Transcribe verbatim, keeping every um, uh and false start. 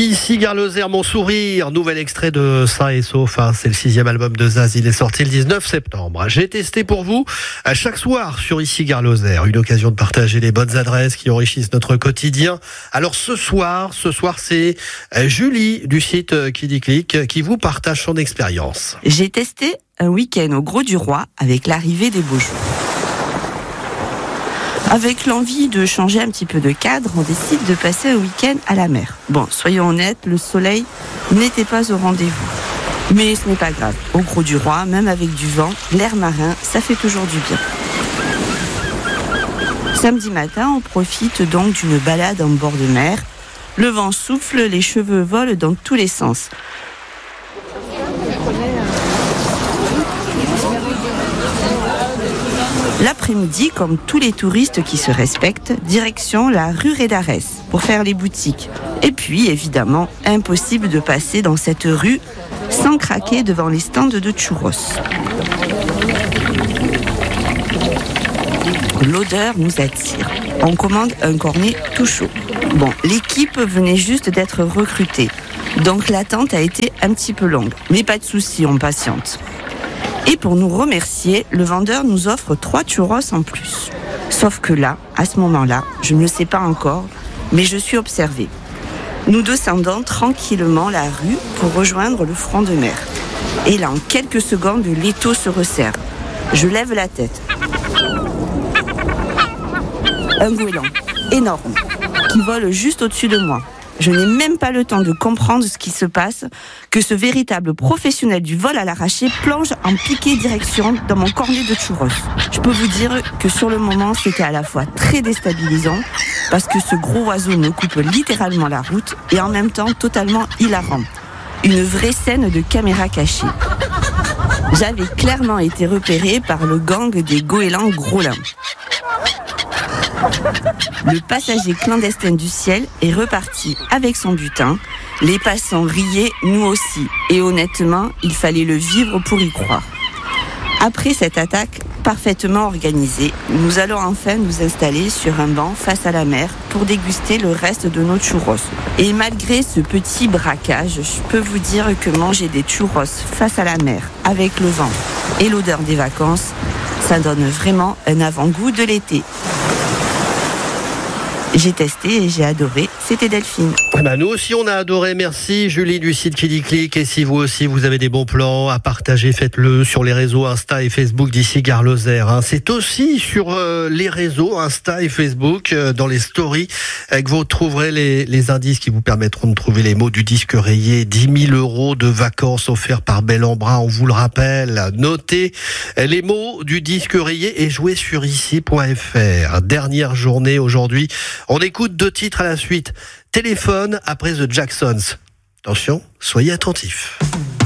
Ici Gare Lozère, mon sourire, nouvel extrait de Sain et Sauf, hein, c'est le sixième album de Zaz, il est sorti le dix-neuf septembre. J'ai testé pour vous à chaque soir sur Ici Gare Lozère, une occasion de partager les bonnes adresses qui enrichissent notre quotidien. Alors ce soir, ce soir c'est Julie du site Qui dit Clic qui vous partage son expérience. J'ai testé un week-end au Grau du Roi avec l'arrivée des beaux jours. Avec l'envie de changer un petit peu de cadre, on décide de passer un week-end à la mer. Bon, soyons honnêtes, le soleil n'était pas au rendez-vous. Mais ce n'est pas grave. Au Grau du Roi, même avec du vent, l'air marin, ça fait toujours du bien. Samedi matin, on profite donc d'une balade en bord de mer. Le vent souffle, les cheveux volent dans tous les sens. L'après-midi, comme tous les touristes qui se respectent, direction la rue Rédarès pour faire les boutiques. Et puis, évidemment, impossible de passer dans cette rue sans craquer devant les stands de churros. L'odeur nous attire. On commande un cornet tout chaud. Bon, l'équipe venait juste d'être recrutée, donc l'attente a été un petit peu longue. Mais pas de souci, on patiente. Et pour nous remercier, le vendeur nous offre trois churros en plus. Sauf que là, à ce moment-là, je ne le sais pas encore, mais je suis observée. Nous descendons tranquillement la rue pour rejoindre le front de mer. Et là, en quelques secondes, l'étau se resserre. Je lève la tête. Un goéland énorme qui vole juste au-dessus de moi. Je n'ai même pas le temps de comprendre ce qui se passe, que ce véritable professionnel du vol à l'arraché plonge en piqué direction dans mon cornet de churros. Je peux vous dire que sur le moment, c'était à la fois très déstabilisant, parce que ce gros oiseau me coupe littéralement la route, et en même temps totalement hilarant. Une vraie scène de caméra cachée. J'avais clairement été repérée par le gang des goélands gros-lins. Le passager clandestin du ciel est reparti avec son butin. Les passants riaient, nous aussi. Et honnêtement, il fallait le vivre pour y croire. Après cette attaque parfaitement organisée, nous allons enfin nous installer sur un banc face à la mer pour déguster le reste de nos churros. Et malgré ce petit braquage, je peux vous dire que manger des churros face à la mer, avec le vent et l'odeur des vacances, ça donne vraiment un avant-goût de l'été. J'ai testé et j'ai adoré. C'était Delphine. Eh ben nous aussi on a adoré. Merci Julie du site Qui dit Clic. Et si vous aussi vous avez des bons plans à partager, faites-le sur les réseaux Insta et Facebook d'Ici Gare Lozère. Hein. C'est aussi sur euh, les réseaux Insta et Facebook, euh, dans les stories, euh, que vous trouverez les, les indices qui vous permettront de trouver les mots du disque rayé. dix mille euros de vacances offerts par Bel en Bras, on vous le rappelle. Notez les mots du disque rayé et jouez sur ici point f r. Dernière journée aujourd'hui. On écoute deux titres à la suite. Téléphone après The Jacksons. Attention, soyez attentifs.